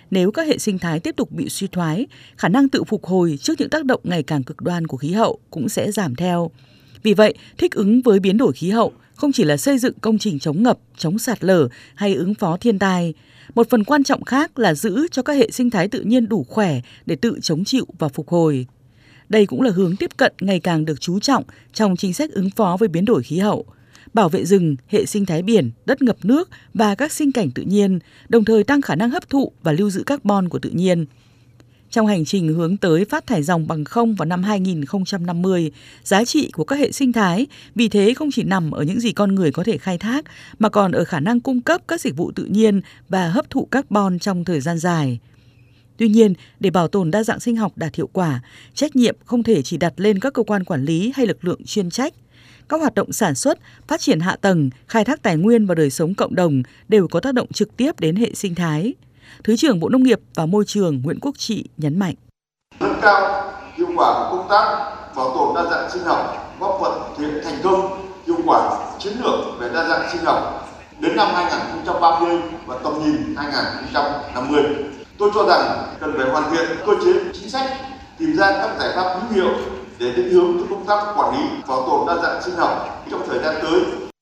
Nếu các hệ sinh thái tiếp tục bị suy thoái, khả năng tự phục hồi trước những tác động ngày càng cực đoan của khí hậu cũng sẽ giảm theo. Vì vậy, thích ứng với biến đổi khí hậu không chỉ là xây dựng công trình chống ngập, chống sạt lở hay ứng phó thiên tai. Một phần quan trọng khác là giữ cho các hệ sinh thái tự nhiên đủ khỏe để tự chống chịu và phục hồi. Đây cũng là hướng tiếp cận ngày càng được chú trọng trong chính sách ứng phó với biến đổi khí hậu. Bảo vệ rừng, hệ sinh thái biển, đất ngập nước và các sinh cảnh tự nhiên, đồng thời tăng khả năng hấp thụ và lưu giữ carbon của tự nhiên. Trong hành trình hướng tới phát thải ròng bằng không vào năm 2050, giá trị của các hệ sinh thái vì thế không chỉ nằm ở những gì con người có thể khai thác, mà còn ở khả năng cung cấp các dịch vụ tự nhiên và hấp thụ carbon trong thời gian dài. Tuy nhiên, để bảo tồn đa dạng sinh học đạt hiệu quả, trách nhiệm không thể chỉ đặt lên các cơ quan quản lý hay lực lượng chuyên trách. Các hoạt động sản xuất, phát triển hạ tầng, khai thác tài nguyên và đời sống cộng đồng đều có tác động trực tiếp đến hệ sinh thái. Thứ trưởng Bộ Nông nghiệp và Môi trường Nguyễn Quốc Trị nhấn mạnh. Nâng cao hiệu quả của công tác bảo tồn đa dạng sinh học, góp phần thực hiện thành công hiệu quả chiến lược về đa dạng sinh học đến năm 2030 và tầm nhìn 2050. Tôi cho rằng cần phải hoàn thiện cơ chế chính sách, tìm ra các giải pháp hữu hiệu để định hướng cho công tác quản lý bảo tồn đa dạng sinh học trong thời gian tới.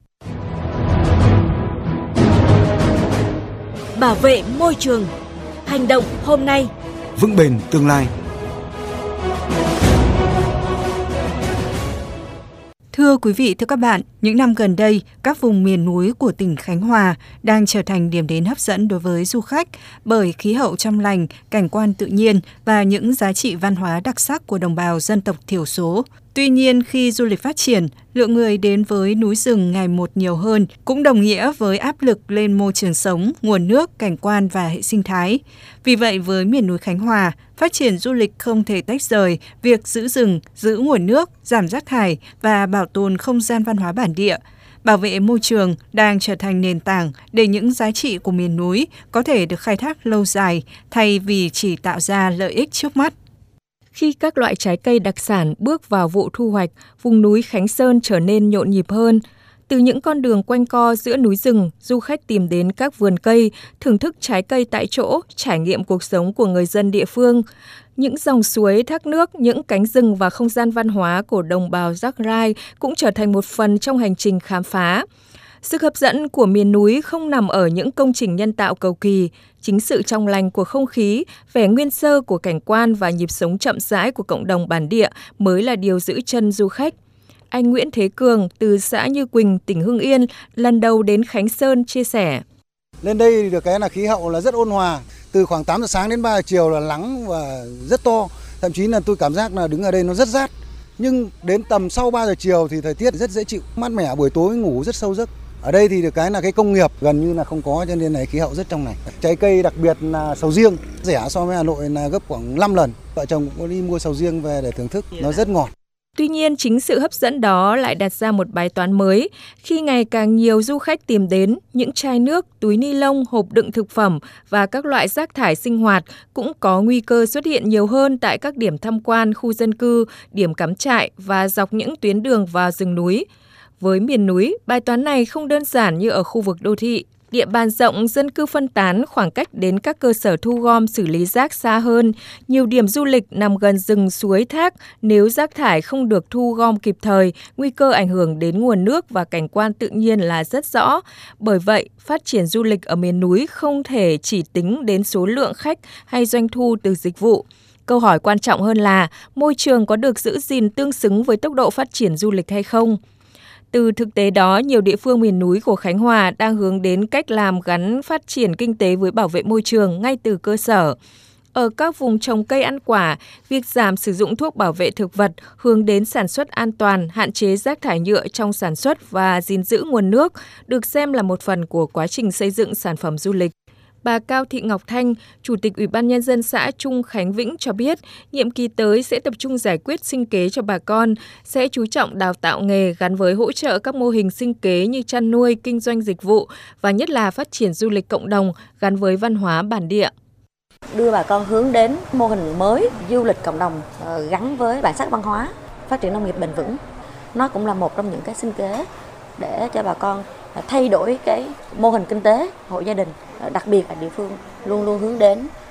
Bảo vệ môi trường. Hành động hôm nay, vững bền tương lai. Thưa quý vị, thưa các bạn, những năm gần đây, các vùng miền núi của tỉnh Khánh Hòa đang trở thành điểm đến hấp dẫn đối với du khách bởi khí hậu trong lành, cảnh quan tự nhiên và những giá trị văn hóa đặc sắc của đồng bào dân tộc thiểu số. Tuy nhiên, khi du lịch phát triển, lượng người đến với núi rừng ngày một nhiều hơn cũng đồng nghĩa với áp lực lên môi trường sống, nguồn nước, cảnh quan và hệ sinh thái. Vì vậy, với miền núi Khánh Hòa, phát triển du lịch không thể tách rời việc giữ rừng, giữ nguồn nước, giảm rác thải và bảo tồn không gian văn hóa bản địa. Bảo vệ môi trường đang trở thành nền tảng để những giá trị của miền núi có thể được khai thác lâu dài thay vì chỉ tạo ra lợi ích trước mắt. Khi các loại trái cây đặc sản bước vào vụ thu hoạch, vùng núi Khánh Sơn trở nên nhộn nhịp hơn. Từ những con đường quanh co giữa núi rừng, du khách tìm đến các vườn cây, thưởng thức trái cây tại chỗ, trải nghiệm cuộc sống của người dân địa phương. Những dòng suối, thác nước, những cánh rừng và không gian văn hóa của đồng bào Jagrai cũng trở thành một phần trong hành trình khám phá. Sức hấp dẫn của miền núi không nằm ở những công trình nhân tạo cầu kỳ, chính sự trong lành của không khí, vẻ nguyên sơ của cảnh quan và nhịp sống chậm rãi của cộng đồng bản địa mới là điều giữ chân du khách. Anh Nguyễn Thế Cường từ xã Như Quỳnh, tỉnh Hưng Yên, lần đầu đến Khánh Sơn chia sẻ. Lên đây được cái là khí hậu là rất ôn hòa, từ khoảng 8 giờ sáng đến 3 giờ chiều là nắng và rất to, thậm chí là tôi cảm giác là đứng ở đây nó rất rát. Nhưng đến tầm sau 3 giờ chiều thì thời tiết rất dễ chịu, mát mẻ, buổi tối ngủ rất sâu giấc. Ở đây thì được cái là cái công nghiệp gần như là không có, cho nên là khí hậu rất trong lành. Trái cây đặc biệt là sầu riêng, rẻ so với Hà Nội là gấp khoảng 5 lần. Vợ chồng cũng có đi mua sầu riêng về để thưởng thức, nó rất ngọt. Tuy nhiên, chính sự hấp dẫn đó lại đặt ra một bài toán mới. Khi ngày càng nhiều du khách tìm đến, những chai nước, túi ni lông, hộp đựng thực phẩm và các loại rác thải sinh hoạt cũng có nguy cơ xuất hiện nhiều hơn tại các điểm tham quan, khu dân cư, điểm cắm trại và dọc những tuyến đường vào rừng núi. Với miền núi, bài toán này không đơn giản như ở khu vực đô thị. Địa bàn rộng, dân cư phân tán, khoảng cách đến các cơ sở thu gom xử lý rác xa hơn. Nhiều điểm du lịch nằm gần rừng suối thác, nếu rác thải không được thu gom kịp thời, nguy cơ ảnh hưởng đến nguồn nước và cảnh quan tự nhiên là rất rõ. Bởi vậy, phát triển du lịch ở miền núi không thể chỉ tính đến số lượng khách hay doanh thu từ dịch vụ. Câu hỏi quan trọng hơn là môi trường có được giữ gìn tương xứng với tốc độ phát triển du lịch hay không? Từ thực tế đó, nhiều địa phương miền núi của Khánh Hòa đang hướng đến cách làm gắn phát triển kinh tế với bảo vệ môi trường ngay từ cơ sở. Ở các vùng trồng cây ăn quả, việc giảm sử dụng thuốc bảo vệ thực vật hướng đến sản xuất an toàn, hạn chế rác thải nhựa trong sản xuất và gìn giữ nguồn nước được xem là một phần của quá trình xây dựng sản phẩm du lịch. Bà Cao Thị Ngọc Thanh, Chủ tịch Ủy ban Nhân dân xã Trung Khánh Vĩnh cho biết, nhiệm kỳ tới sẽ tập trung giải quyết sinh kế cho bà con, sẽ chú trọng đào tạo nghề gắn với hỗ trợ các mô hình sinh kế như chăn nuôi, kinh doanh dịch vụ và nhất là phát triển du lịch cộng đồng gắn với văn hóa bản địa. Đưa bà con hướng đến mô hình mới du lịch cộng đồng gắn với bản sắc văn hóa, phát triển nông nghiệp bền vững. Nó cũng là một trong những cái sinh kế để cho bà con thay đổi cái mô hình kinh tế hộ gia đình, đặc biệt là địa phương luôn luôn hướng đến